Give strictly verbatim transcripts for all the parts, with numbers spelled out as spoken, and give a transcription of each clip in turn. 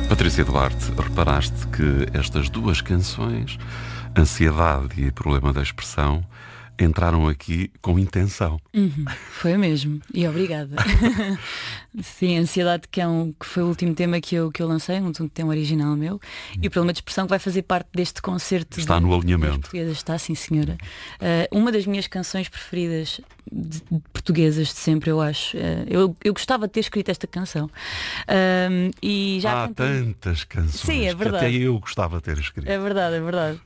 Patrícia Duarte, reparaste que estas duas canções, Ansiedade e Problema da Expressão, entraram aqui com intenção. Uhum, foi mesmo, e obrigada. Sim, Ansiedade, que, é um, que foi o último tema que eu, que eu lancei, um tema original meu, uhum. E o Problema de Expressão que vai fazer parte deste concerto. Está de, no alinhamento. Está, sim senhora. Uh, uma das minhas canções preferidas de, de portuguesas de sempre, eu acho. Uh, eu, eu gostava de ter escrito esta canção. Uh, e já Há cantei... tantas canções. Sim, é verdade. Que até eu gostava de ter escrito. É verdade, é verdade.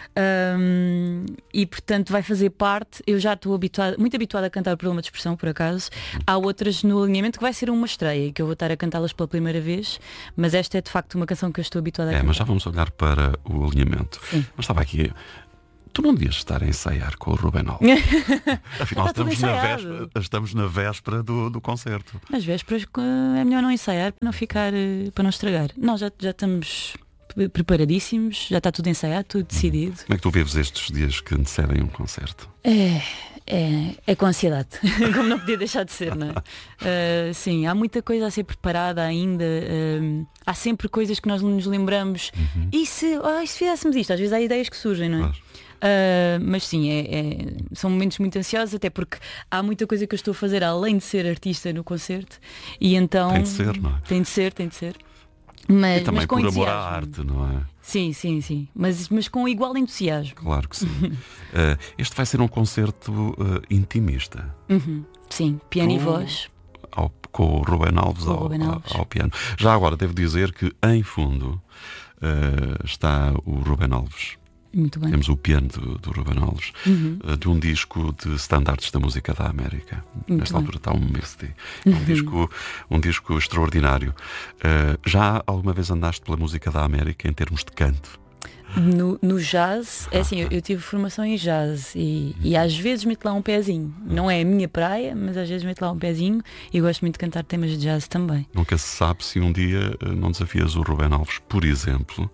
Um, e portanto vai fazer parte. Eu já estou habituada, muito habituada a cantar o Problema de Expressão, por acaso. Há outras no alinhamento que vai ser uma estreia, que eu vou estar a cantá-las pela primeira vez. Mas esta é de facto uma canção que eu estou habituada a é, cantar. Mas já vamos olhar para o alinhamento. Sim. Mas estava aqui. Tu não devias estar a ensaiar com o Ruben Alves. Afinal, estamos na, véspera, estamos na véspera do, do concerto. Nas vésperas é melhor não ensaiar para não ficar, para não estragar. Nós já, já estamos preparadíssimos, já está tudo ensaiado, tudo decidido. Como é que tu vives estes dias que antecedem um concerto? É, é, é com ansiedade, como não podia deixar de ser, não é? Uh, sim, há muita coisa a ser preparada ainda, uh, há sempre coisas que nós nos lembramos. Uhum. E se, oh, e se fizéssemos isto? Às vezes há ideias que surgem, não é? Mas... Uh, mas sim, é, é, são momentos muito ansiosos, até porque há muita coisa que eu estou a fazer além de ser artista no concerto. E então tem de ser, não é? Tem de ser, tem de ser. Mas, e também mas com por entusiasmo. Amor à arte, não é? Sim, sim, sim. Mas, mas com igual entusiasmo. Claro que sim. uh, este vai ser um concerto uh, intimista. Uhum. Sim, piano com, e voz. Ao, com o Ruben Alves, com ao, o Ruben Alves. Ao, ao piano. Já agora devo dizer que em fundo uh, está o Ruben Alves. Muito bem. Temos o piano do, do Ruben Alves, uhum. uh, de um disco de standards da música da América. Muito Nesta bem. altura está um Misty. É um, uhum. disco, um disco extraordinário. Uh, já alguma vez andaste pela música da América em termos de canto? No, no jazz, é assim, eu, eu tive formação em jazz e, e às vezes meto lá um pezinho. Não é a minha praia, mas às vezes meto lá um pezinho e gosto muito de cantar temas de jazz também. Nunca se sabe se um dia uh, não desafias o Ruben Alves, por exemplo,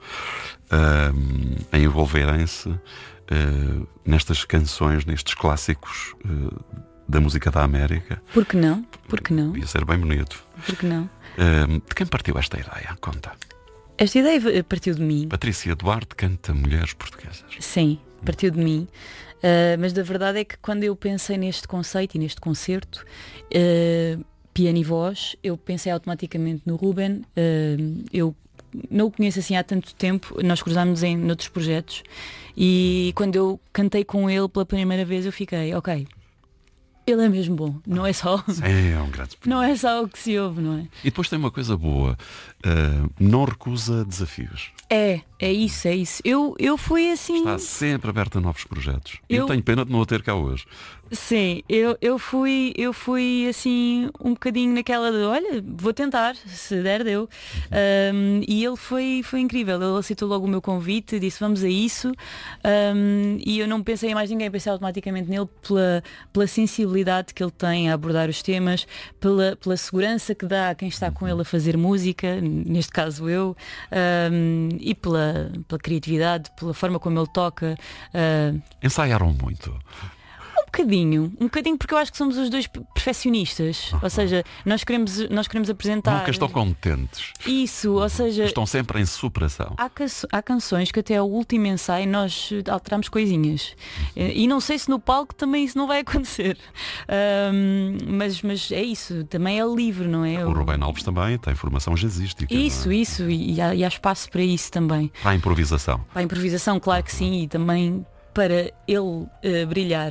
uh, a envolverem-se uh, nestas canções, nestes clássicos uh, da música da América. Por que não? Por que não? Ia ser bem bonito. Por que não? Uh, de quem partiu esta ideia? Conta. Esta ideia partiu de mim. Patrícia Duarte canta mulheres portuguesas. Sim, partiu de mim. Uh, mas a verdade é que quando eu pensei neste conceito e neste concerto, uh, piano e voz, eu pensei automaticamente no Ruben. Uh, eu não o conheço assim há tanto tempo, nós cruzámos em noutros projetos e quando eu cantei com ele pela primeira vez eu fiquei, ok, ele é mesmo bom, não é só Sim, é um grande não é só o que se ouve, não é? E depois tem uma coisa boa, uh, não recusa desafios. É, é isso, é isso. Eu, eu fui assim... Está sempre aberta a novos projetos. Eu, eu tenho pena de não a ter cá hoje. Sim, eu, eu, fui, eu fui assim um bocadinho naquela de, olha, vou tentar, se der, deu. Uhum. Um, e ele foi, foi incrível, ele aceitou logo o meu convite, disse vamos a isso. Um, e eu não pensei em mais ninguém, pensei automaticamente nele pela, pela sensibilidade que ele tem a abordar os temas, pela, pela segurança que dá a quem está com ele a fazer música, neste caso eu, um, e pela, pela criatividade, pela forma como ele toca. Uh... Ensaiaram muito? Um bocadinho, um bocadinho porque eu acho que somos os dois perfeccionistas, uhum. Ou seja, nós queremos, nós queremos apresentar... Nunca estão contentes. Isso, ou seja... Estão sempre em superação. Há, há canções que até ao último ensaio nós alteramos coisinhas. Uhum. E não sei se no palco também isso não vai acontecer. Um, mas, mas é isso, também é livre, não é? O Ruben Alves também tem formação jazzística. Isso, é? isso, e há, e há espaço para isso também. Para a improvisação. Para a improvisação, claro que sim, e também... para ele uh, brilhar.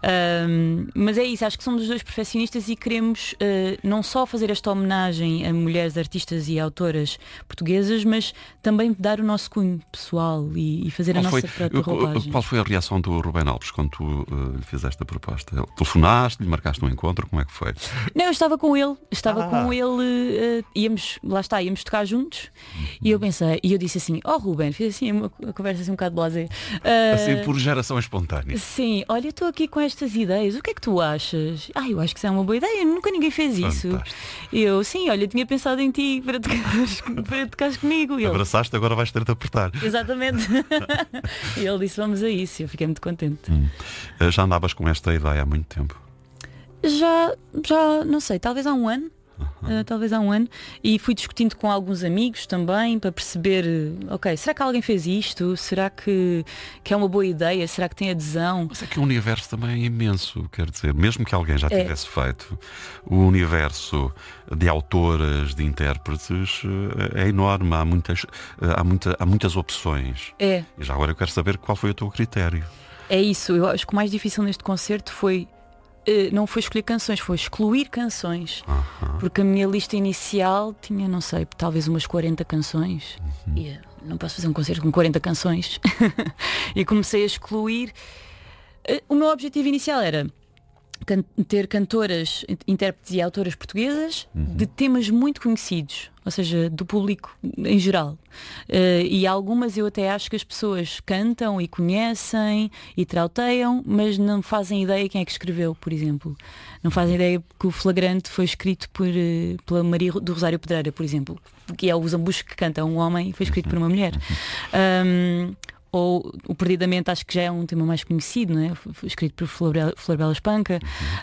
Um, mas é isso, acho que somos os dois perfeccionistas e queremos uh, não só fazer esta homenagem a mulheres artistas e autoras portuguesas, mas também dar o nosso cunho pessoal e, e fazer qual a nossa foi, própria roupagem. Qual foi a reação do Ruben Alves quando tu uh, lhe fizeste a proposta? Telefonaste, lhe marcaste um encontro, como é que foi? Não, eu estava com ele, estava ah. com ele, uh, íamos, lá está, íamos tocar juntos, uhum. E eu pensei, e eu disse assim, oh Ruben, fiz assim uma, uma conversa assim um bocado blasé. Uh, assim por geração espontânea. Sim, olha, estou aqui com estas ideias, o que é que tu achas? Ah, eu acho que isso é uma boa ideia, nunca ninguém fez isso. Fantástico. Eu, sim, olha, tinha pensado em ti para tocares, para tocares comigo. E ele, abraçaste, agora vais ter de apertar. Exatamente. E ele disse, vamos a isso, eu fiquei muito contente. Hum. Já andavas com esta ideia há muito tempo? Já, já, não sei, talvez há um ano. uh, talvez há um ano, e fui discutindo com alguns amigos também para perceber, ok, será que alguém fez isto? Será que, que é uma boa ideia? Será que tem adesão? Mas é que o universo também é imenso, quer dizer, mesmo que alguém já É. tivesse feito, o universo de autoras, de intérpretes é enorme, há muitas, há muita, há muitas opções. É, E já agora eu quero saber qual foi o teu critério. é isso. Eu acho que o mais difícil neste concerto foi Uh, não foi escolher canções, foi excluir canções. Uhum. Porque a minha lista inicial tinha, não sei, talvez umas quarenta canções. Uhum. E uh, não posso fazer um concerto com quarenta canções. E comecei a excluir. Uh, o meu objetivo inicial era can- ter cantoras, intérpretes e autoras portuguesas uhum. de temas muito conhecidos, ou seja, do público em geral. Uh, e algumas eu até acho que as pessoas cantam e conhecem e trauteiam, mas não fazem ideia quem é que escreveu, por exemplo. Não fazem ideia que o Flagrante foi escrito por, uh, pela Maria do Rosário Pedreira, por exemplo, que é o Zambujo que canta um homem e foi escrito por uma mulher. Um, ou o Perdidamente, acho que já é um tema mais conhecido, não é? Foi escrito por Flor, Flor Bela Espanca.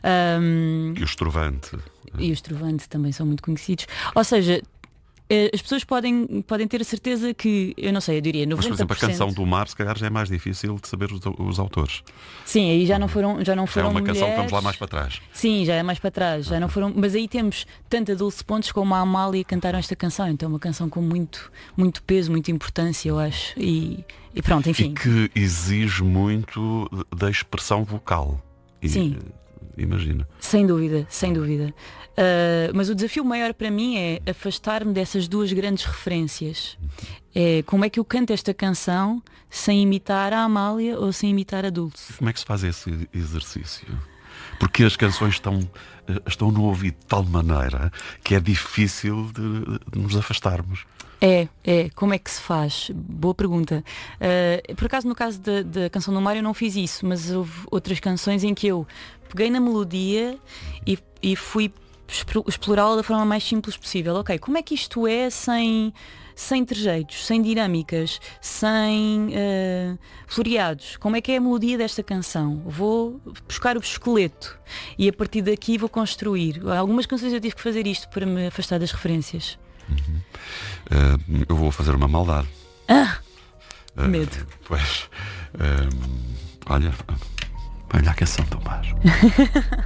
Um, e o Estrovante. E o Estrovante também são muito conhecidos. Ou seja, as pessoas podem, podem ter a certeza que, eu não sei, eu diria noventa por cento. Mas, por exemplo, a Canção do Mar, se calhar já é mais difícil de saber os, os autores. Sim, aí já não foram, já não Já é foram uma mulheres. canção que vamos lá mais para trás. Sim, já é mais para trás. Já não foram, mas aí temos tanto a Dulce Pontes como a Amália cantaram esta canção. Então é uma canção com muito, muito peso, muita importância, eu acho. E, e pronto, enfim. E que exige muito da expressão vocal. E, Sim. Imagina. Sem dúvida, sem dúvida. Uh, mas o desafio maior para mim é afastar-me dessas duas grandes referências. É como é que eu canto esta canção sem imitar a Amália ou sem imitar a Dulce. Como é que se faz esse exercício? Porque as canções estão, estão no ouvido de tal maneira que é difícil de, de nos afastarmos. É, é. Como é que se faz? Boa pergunta. Uh, por acaso, no caso da, da Canção do Mar, eu não fiz isso, mas houve outras canções em que eu peguei na melodia e, e fui explorá-la da forma mais simples possível. Ok, como é que isto é sem, sem trejeitos, sem dinâmicas, sem uh, floreados? Como é que é a melodia desta canção? Vou buscar o esqueleto e a partir daqui vou construir. Algumas canções eu tive que fazer isto para me afastar das referências. Uhum. Uh, eu vou fazer uma maldade. Ah! Uh, Medo. Pois. Uh, olha, olha a canção, Tomás.